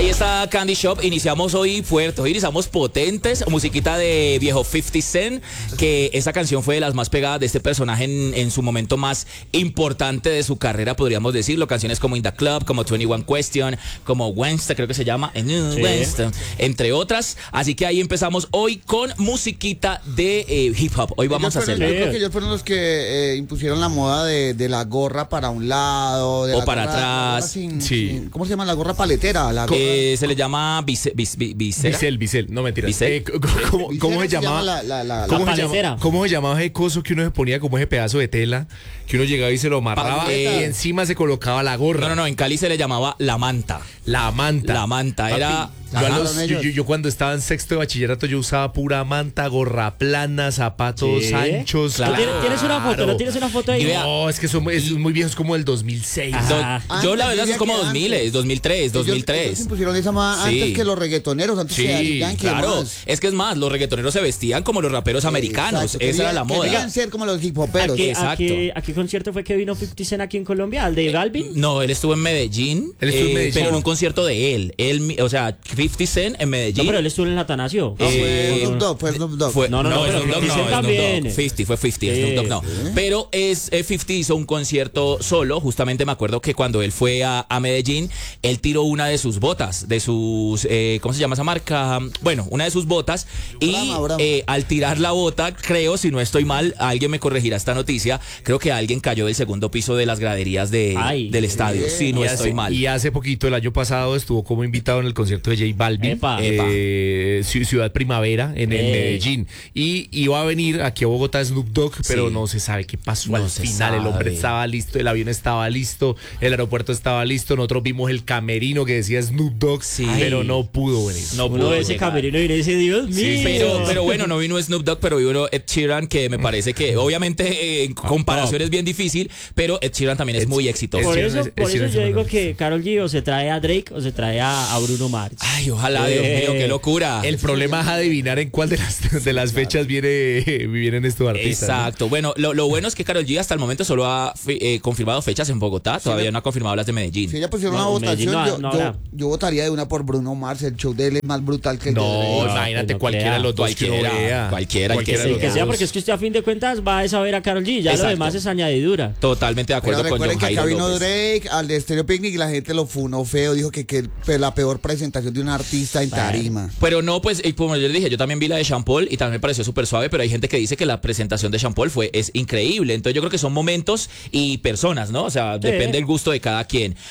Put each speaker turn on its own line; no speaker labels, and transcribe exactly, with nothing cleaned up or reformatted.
Ahí está Candy Shop. Iniciamos hoy fuerte, hoy iniciamos potentes. Musiquita de viejo fifty Cent, que esa canción fue de las más pegadas de este personaje en, en su momento más importante de su carrera, podríamos decirlo. Canciones como In The Club, como twenty-one Question, como Wednesday, creo que se llama, sí. Wednesday, entre otras. Así que ahí empezamos hoy con musiquita de eh, hip hop. Hoy vamos
ellos
a hacer.
Yo creo que ellos fueron los que eh, impusieron la moda de, de la gorra para un lado, de
o
la
para
gorra,
atrás.
La gorra sin,
Sí.
sin, ¿cómo se llama? La gorra paletera. La gorra...
Eh, se le llama bise, bis, bis, visera.
Bisel, Bisel, no mentiras.
¿Bisel?
Eh, ¿Cómo, cómo, cómo se llamaba?
La, la, la,
¿Cómo,
la
se llama, ¿Cómo se llamaba ese coso que uno se ponía como ese pedazo de tela? Que uno llegaba y se lo amarraba
Eh,
y encima se colocaba la gorra.
No, no, no, en Cali se le llamaba la manta.
La manta.
La manta,
Papi,
era...
yo, a
Ajá,
los- yo, yo- yo cuando estaba en sexto de bachillerato yo usaba pura manta, gorra plana, zapatos
¿Sí?
anchos.
Claro.
¿Tienes, tienes una foto? ¿No tienes una foto ahí?
Y vea,
No, es que son es muy viejos, como el dos mil seis.
Ajá.
Do- yo la
Antes,
verdad
diría
es como
que
dos mil,
antes.
dos mil tres, dos mil
Ellos,
tres.
ellos impusieron esa moda
Sí.
antes que los reggaetoneros, antes
Sí,
que Daddy Yankee,
Claro,
demás.
es que es más, los reggaetoneros se vestían como los raperos americanos,
Exacto,
esa era
querían-
la moda.
Querían ser como los hip
¿A
hoperos.
qué, a,
exacto.
qué, ¿A qué concierto fue que vino fifty Cent aquí en Colombia? ¿Al de Balvin?
No, él estuvo en Medellín,
Él estuvo en
eh,
Medellín.
pero en un concierto de él, él, mi- o sea, fifty Cent en
No,
Medellín.
pero él estuvo en el Atanasio.
No, fue
Eh,
Snoop Dogg, fue Snoop Dogg.
Fue-
No, no, no, pero
Snoop Dogg
fifty Cent
Snoop
también.
Dogg. cincuenta, fue cincuenta,
Sí.
Snoop Dogg no. Pero es, eh, cincuenta hizo un concierto solo, justamente me acuerdo que cuando él fue a, a Medellín, él tiró una de sus botas, de sus, eh, ¿cómo se llama esa marca? Bueno, una de sus botas, y
Brahma, Brahma.
eh, al tirar la bota, creo, si no estoy mal, alguien me corregirá esta noticia, creo que alguien cayó del segundo piso de las graderías de,
Ay.
del estadio, si no
y
estoy
hace,
mal.
y hace poquito, el año pasado, estuvo como invitado en el concierto de J Balvin,
Epa.
eh, Ci- Ciudad Primavera, en, en
Ey.
Medellín. Y iba a venir aquí a Bogotá Snoop Dogg, pero
Sí.
no se sabe qué pasó
No
al
se
final. El hombre
sabe.
estaba listo, el avión estaba listo, el aeropuerto estaba listo. Nosotros vimos el camerino que decía Snoop Dogg,
Sí.
pero no pudo venir.
No
Uno
pudo
ve ese
llegar.
camerino y dice, Dios mío.
Sí, pero, pero bueno, no vino Snoop Dogg, pero vino Ed Sheeran, que me parece que obviamente eh, en comparación es bien difícil, pero Ed Sheeran también es
Ed-
muy exitoso.
Por
Ed
eso,
Sheeran es-
por
Ed
eso
Sheeran
yo
es
digo
uno.
que Karol G o se trae a Drake o se trae a, a Bruno Mars.
Ay, ojalá, Dios
Eh.
mío, qué locura.
El problema es adivinar en cuál de las, de las fechas viene, vienen estos artistas. ¿no?
Exacto. Bueno, lo, lo bueno es que Karol G hasta el momento solo ha fi- eh, confirmado fechas en Bogotá, todavía no ha confirmado las de Medellín.
Si ella pusiera
No,
una
Medellín
votación,
no-
yo,
no
yo,
habrá.
yo votaría de una por Bruno Mars. El show de él es más brutal que el de
No,
Drake.
imagínate
no
cualquiera
crea.
de los dos que uno
Cualquiera,
vea.
cualquiera, el que
de
sea.
El
los
que sea,
dos.
porque es que usted a fin de cuentas va a saber a Karol G. Ya lo
Exacto.
demás es añadidura.
Totalmente de
Pero
acuerdo con
recuerden
John
que acá
Jairo
vino
López.
Drake al de Stereo Picnic y la gente lo funó feo. Dijo que, que pe- la peor presentación de un artista en tarima.
Pero no, pues, eh, como yo les dije, yo también vi la de Sean Paul y también me pareció súper suave, pero hay gente que dice que la presentación de Sean Paul fue, es increíble. Entonces yo creo que son momentos y personas, ¿no? O sea,
Sí.
depende del gusto de cada quien.